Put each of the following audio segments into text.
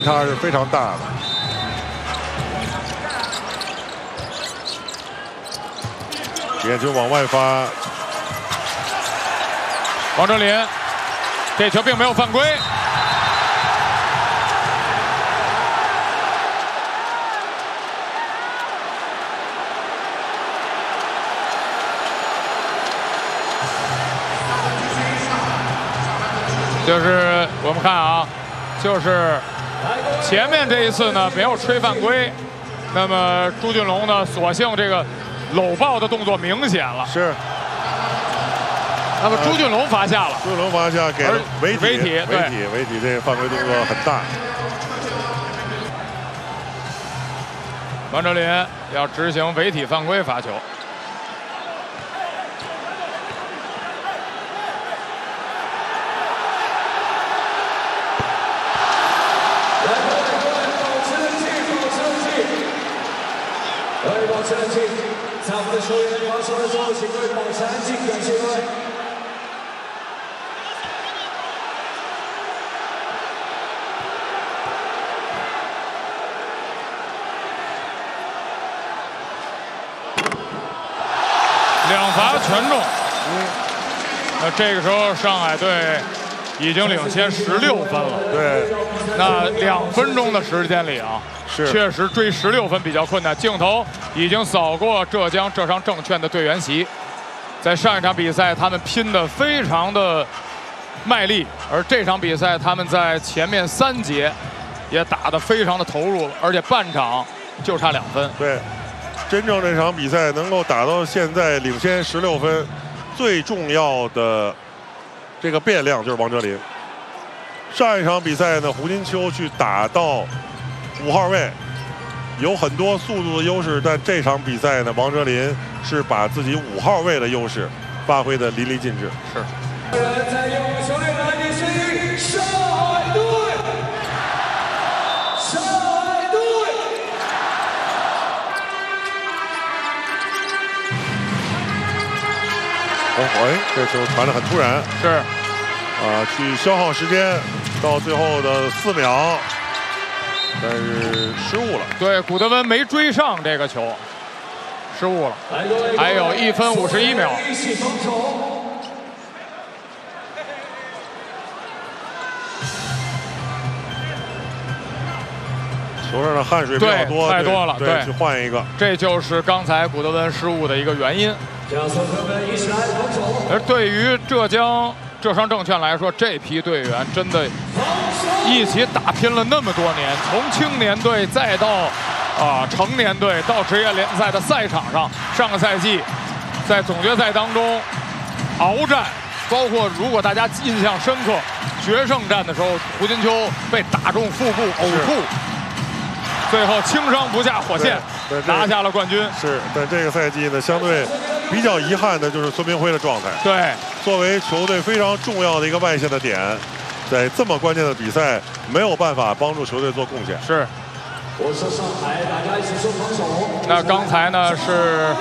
差是非常大的。眼球往外发， 王哲林，这球并没有犯规。 就是我们看啊，就是前面这一次呢没有吹犯规，那么朱俊龙呢，索性这个搂抱的动作明显了。 是。 那么朱俊龙罚下了， 朱俊龙罚下给了违体，违体这个犯规动作很大。 王哲林要执行违体犯规罚球。 保持冷静，在我们的球员防守的时候，请各位保持安静，感谢各位。 两罚全中。那这个时候上海队已经领先16分了。 对。 那2分钟的时间里啊。 确实追16分比较困难。镜头已经扫过浙商证券的队员席，在上一场比赛他们拼得非常的卖力，而这场比赛他们在前面3节也打得非常的投入，而且半场就差2分。 对，真正这场比赛能够打到现在领先16分，最重要的这个变量就是王哲林。上一场比赛呢，胡金秋去打到 5号位有很多速度的优势，但这场比赛呢，王哲林是把自己5号位的优势发挥的淋漓尽致。 是。 在用球队的你是上海队，上海队。 哎，这球传得很突然。 是。 去消耗时间，到最后的4秒。 但是失误了， 对，古德温没追上这个球，失误了。还有1分51秒。 球上的汗水比较多， 太多了，对， 去换一个。 这就是刚才古德温失误的一个原因。而对于浙商证券来说，这批队员真的。 一起打拼了那么多年，从青年队再到成年队，到职业联赛的赛场上。上个赛季在总决赛当中鏖战，包括如果大家印象深刻，决胜战的时候，胡金秋被打中腹部呕吐，最后轻伤不下火线，拿下了冠军。 是，但这个赛季呢，相对比较遗憾的就是孙铭徽的状态。 对， 作为球队非常重要的一个外线的点。 在这么关键的比赛，没有办法帮助球队做贡献。 是。 我说上海，大家一起说防守。 那刚才呢是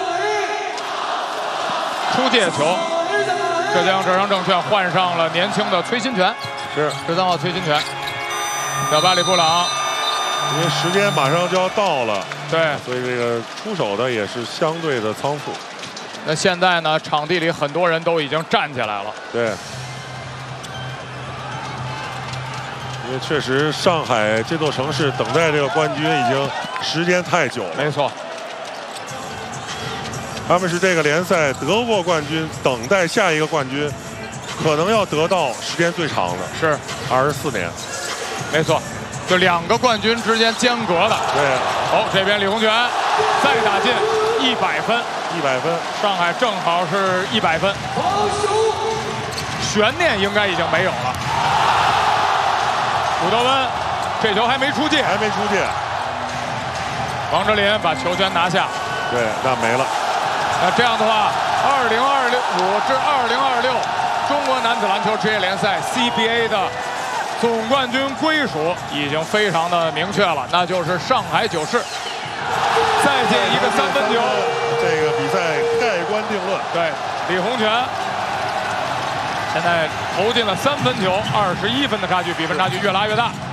出界球，浙商证券换上了年轻的崔新权， 是 13号崔新权，小巴里布朗。 因为时间马上就要到了， 对， 所以这个出手的也是相对的仓促。 那现在呢，场地里很多人都已经站起来了。 对。 因为确实，上海这座城市等待这个冠军已经时间太久了。 没错， 他们是这个联赛得过冠军，等待下一个冠军，可能要得到时间最长的， 是 24年。 没错，就2个冠军之间间隔的。 对。 好，这边李洪权再打进100分 ，100分， 上海正好是100分，悬念应该已经没有了。 古德温，这球还没出界，王哲林把球权拿下， 对，那没了。 那这样的话，2025至2026中国男子篮球职业联赛 CBA 的总冠军归属已经非常的明确了，那就是上海九世。再进一个3分球， 这个比赛盖棺定论。 对，李洪权。 现在投进了3分球，21分的差距，比分差距越拉越大。